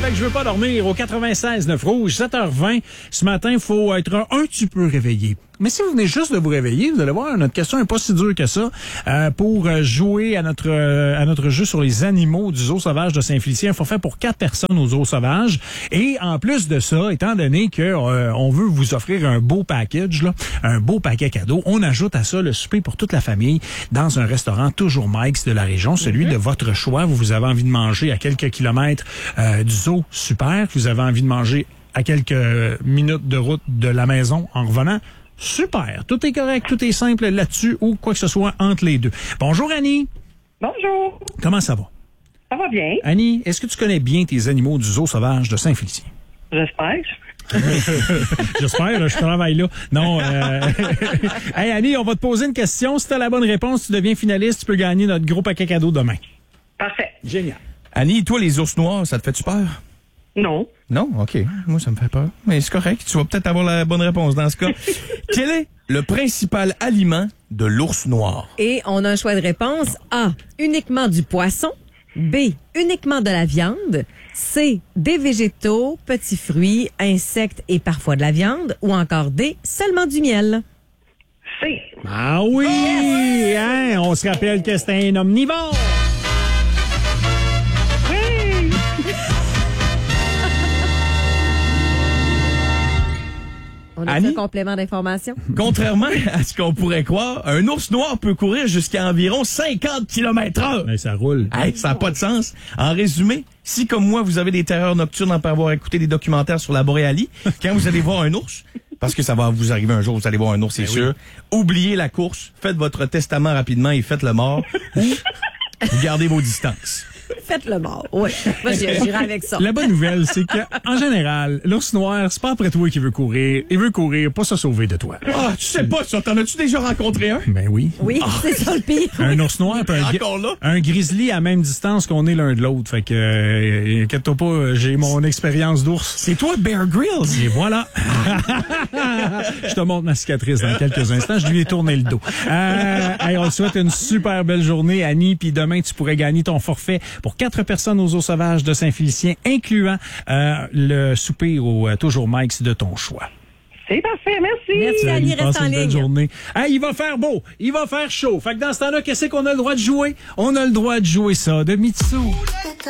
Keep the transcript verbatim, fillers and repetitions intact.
avec Je veux pas dormir au quatre-vingt-seize neuf Rouge, sept heures vingt. Ce matin, il faut être un, un petit peu réveillé. Mais si vous venez juste de vous réveiller, vous allez voir, notre question n'est pas si dure que ça. Euh, pour jouer à notre euh, à notre jeu sur les animaux du Zoo sauvage de Saint-Félicien, un forfait pour quatre personnes au Zoo sauvage. Et en plus de ça, étant donné que euh, on veut vous offrir un beau package, là, un beau paquet cadeau, on ajoute à ça le souper pour toute la famille dans un restaurant toujours Mike's de la région, celui mm-hmm. de votre choix. Vous, vous avez envie de manger à quelques kilomètres euh, du Zoo, super. Vous avez envie de manger à quelques minutes de route de la maison en revenant. Super. Tout est correct, tout est simple là-dessus ou quoi que ce soit entre les deux. Bonjour, Annie. Bonjour. Comment ça va? Ça va bien. Annie, est-ce que tu connais bien tes animaux du Zoo sauvage de Saint-Félicien? J'espère. J'espère, je travaille là. Non. Euh... hey, Annie, on va te poser une question. Si tu as la bonne réponse, tu deviens finaliste, tu peux gagner notre gros paquet cadeau demain. Parfait. Génial. Annie, toi, les ours noirs, ça te fait-tu peur? Non. Non? OK. Moi, ça me fait peur. Mais c'est correct. Tu vas peut-être avoir la bonne réponse dans ce cas. Quel est le principal aliment de l'ours noir? Et on a un choix de réponse. A. Uniquement du poisson. B. Uniquement de la viande. C. Des végétaux, petits fruits, insectes et parfois de la viande. Ou encore D. Seulement du miel. C. Ah oui! Yes. Hein? On se rappelle que c'était un omnivore. On a Annie? un complément d'information. Contrairement à ce qu'on pourrait croire, un ours noir peut courir jusqu'à environ cinquante kilomètres heure. Hey, ça roule. Hey, ça n'a pas de sens. En résumé, si comme moi, vous avez des terreurs nocturnes après avoir écouté des documentaires sur la Boréalie, quand vous allez voir un ours, parce que ça va vous arriver un jour, vous allez voir un ours, c'est ben sûr, oui. Oubliez la course, faites votre testament rapidement et faites le mort, ou vous gardez vos distances. Faites le mort. Oui. Moi, j'irai avec ça. La bonne nouvelle, c'est que, en général, l'ours noir, c'est pas après toi qui veut courir. Il veut courir, pas se sauver de toi. Ah, tu sais pas ça. T'en as-tu déjà rencontré un? Ben oui. Oui, ah. c'est ça le pire. Un ours noir, puis un, Encore là? un grizzly à même distance qu'on est l'un de l'autre. Fait que, euh, inquiète-toi pas, j'ai mon expérience d'ours. C'est toi, Bear Grylls. Et voilà. Je te montre ma cicatrice dans quelques instants. Je lui ai tourné le dos. Euh, hey, on te souhaite une super belle journée, Annie. Puis demain, tu pourrais gagner ton forfait pour quatre personnes aux Zoo sauvages de Saint-Félicien, incluant euh, le souper au euh, toujours Mike's de ton choix. C'est parfait, merci. Merci, Annie, reste en ligne. Belle journée. Hey, il va faire beau, il va faire chaud. Fait que dans ce temps-là, qu'est-ce qu'on a le droit de jouer? On a le droit de jouer ça, de Mitsu.